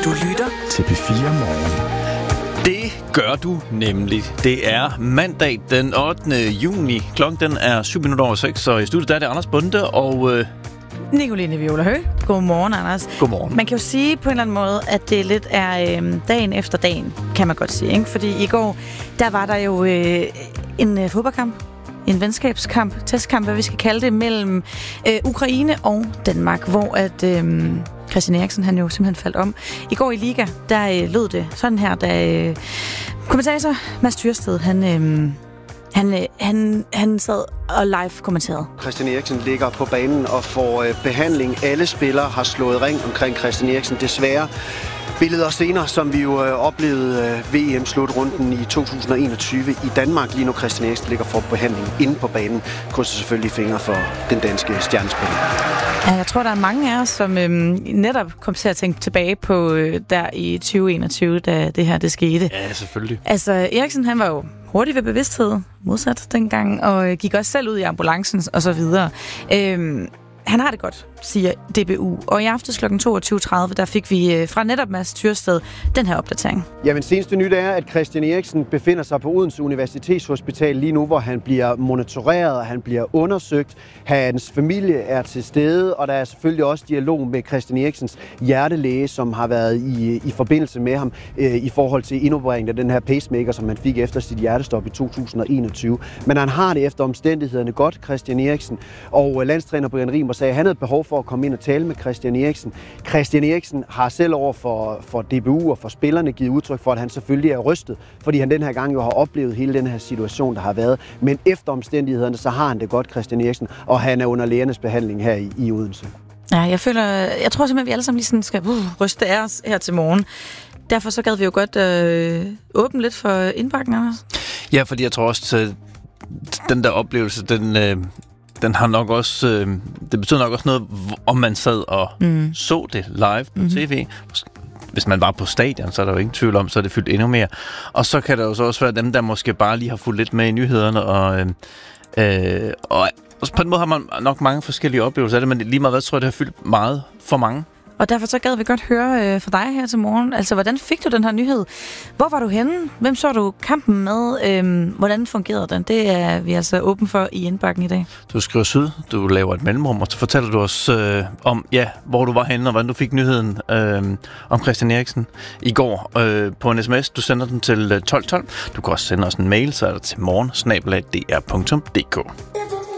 Du lytter til P4 Morgen. Det gør du nemlig. Det er mandag den 8. juni. Klokken den er 7:06, og i studiet der er det Anders Bonde og... Nicoline Viola Høgh. Godmorgen, Anders. Godmorgen. Man kan jo sige på en eller anden måde, at det lidt er dagen efter dagen, kan man godt sige. Ikke? Fordi i går, der var der jo en fodboldkamp. En venskabskamp, testkamp, hvad vi skal kalde det, mellem Ukraine og Danmark, hvor at Christian Eriksen, han jo simpelthen faldt om. I går i Liga, der lød det sådan her, da kommentator Mads Tyrsted, han sad og live kommenterede. Christian Eriksen ligger på banen og får behandling. Alle spillere har slået ring omkring Christian Eriksen. Desværre billeder senere, som vi jo oplevede VM-slutrunden i 2021 i Danmark. Lige nu Christian Eriksen ligger for behandling inde på banen. Krydser selvfølgelig fingre for den danske stjernespiller. Ja, jeg tror, der er mange af os, som netop kom til at tænke tilbage på der i 2021, da det her det skete. Ja, selvfølgelig. Altså, Eriksen, han var jo hurtigt ved bevidsthed, modsat dengang, og gik også selv ud i ambulancen og så videre. Han har det godt, siger DBU. Og i aftes kl. 22.30, der fik vi fra netop Mads Tyrsted den her opdatering. Jamen, seneste nyt er, at Christian Eriksen befinder sig på Odense Universitetshospital lige nu, hvor han bliver monitoreret og han bliver undersøgt. Hans familie er til stede, og der er selvfølgelig også dialog med Christian Eriksens hjertelæge, som har været i forbindelse med ham i forhold til indopereringen af den her pacemaker, som han fik efter sit hjertestop i 2021. Men han har det efter omstændighederne godt, Christian Eriksen, og landstræner Brian Rimer sagde, at han havde behov for at komme ind og tale med Christian Eriksen. Christian Eriksen har selv over for DBU og for spillerne givet udtryk for, at han selvfølgelig er rystet, fordi han den her gang jo har oplevet hele den her situation, der har været. Men efter omstændighederne, så har han det godt, Christian Eriksen, og han er under lægernes behandling her i Odense. Ja, jeg tror simpelthen, at vi alle sammen lige sådan skal ryste af os her til morgen. Derfor så gad vi jo godt åbne lidt for indbakken, Anders. Ja, fordi jeg tror også, at den der oplevelse, den har nok også, det betyder nok også noget, om man sad og så det live på tv. Hvis man var på stadion, så er der jo ingen tvivl om, så er det fyldt endnu mere. Og så kan der jo så også være dem, der måske bare lige har fulgt lidt med i nyhederne, og på den måde har man nok mange forskellige oplevelser af det, men lige meget hvad, tror jeg, det har fyldt meget for mange. Og derfor så gad vi godt høre fra dig her til morgen. Altså, hvordan fik du den her nyhed? Hvor var du henne? Hvem så du kampen med? Hvordan fungerede den? Det er vi altså åben for i indbakken i dag. Du skriver syd, du laver et mellemrum, og så fortæller du os om, hvor du var henne, og hvordan du fik nyheden om Christian Eriksen i går på en sms. Du sender den til 1212. Du kan også sende os en mail, så er det til morgen@dr.dk.